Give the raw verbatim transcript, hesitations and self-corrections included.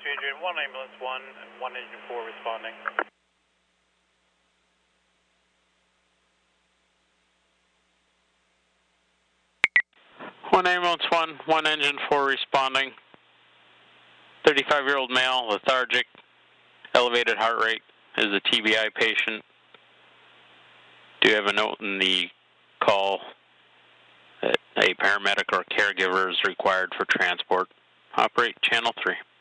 Adrian, one ambulance one and one engine four responding. One ambulance one, one engine four responding. thirty-five-year-old male, lethargic, elevated heart rate, is a T B I patient. Do you have a note in the call that a paramedic or caregiver is required for transport? Operate channel three.